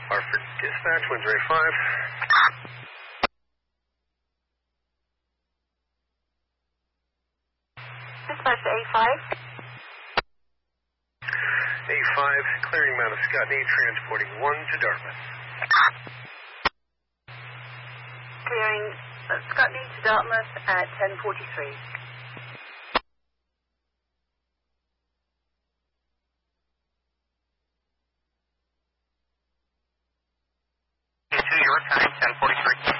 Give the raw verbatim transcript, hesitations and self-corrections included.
Hartford Dispatch, Windsor A five. Dispatch to A five. A five, clearing Mount of Scotney, transporting one to Dartmouth. Clearing uh, Scotney to Dartmouth at ten forty-three. To your time, ten forty-three.